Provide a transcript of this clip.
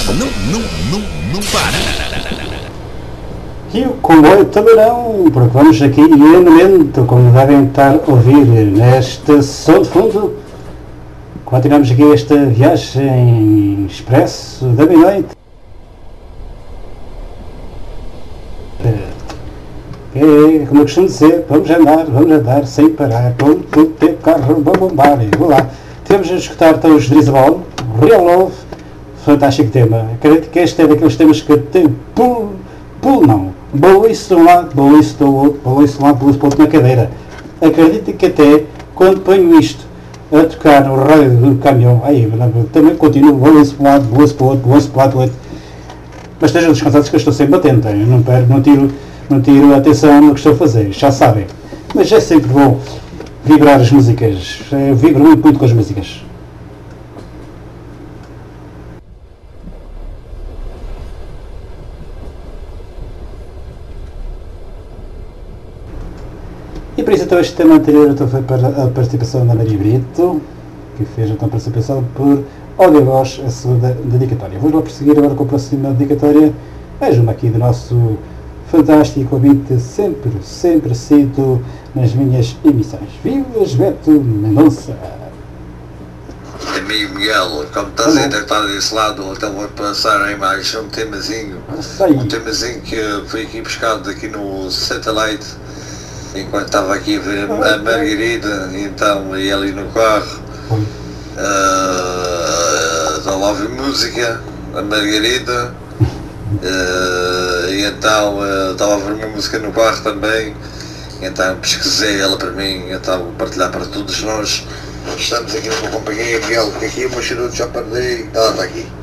Não para. E o comboio também não, porque vamos aqui lentamente, como devem estar a ouvir neste som de fundo. Continuamos aqui esta viagem expresso da meia-noite. Como eu costumo dizer, vamos andar sem parar, com tudo ter carro, vamos bombar, vou lá. Temos a escutar então os Drizabal, Real Love, fantástico tema. Acredito que este é daqueles temas que tem pulo não, boliço de um lado, boliço do outro, boliço de um lado, boliço do outro na cadeira. Acredito que até quando ponho isto a tocar no rádio do caminhão, aí também continuo boliço para um lado, boliço para o outro, boliço para o outro. Mas estejam descansados que eu estou sempre atento, eu não perco, não tiro a atenção no que estou a fazer, já sabem. Mas é sempre bom vibrar as músicas, eu vibro muito com as músicas. E por isso então este tema anterior então foi para a participação da Maria Brito, que fez então a participação por áudio voz a sua dedicatória. Vamos lá prosseguir agora com a próxima dedicatória, mais uma aqui do nosso fantástico ouvinte, sempre cito nas minhas emissões. Viva Beto Mendonça! Amigo Miguel, como estás a estar desse lado, então vou passar aí mais um temazinho. Um temazinho que fui aqui buscado aqui no Satellite, enquanto estava aqui a ver a Margarida, então ia ali no carro. Estava a ouvir música, a Margarida. E então estava a ouvir uma música no carro também, então pesquisei ela para mim, então vou partilhar para todos nós. Estamos aqui numa companhia, Miguel, que aqui o meu charuto já perdi, está aqui.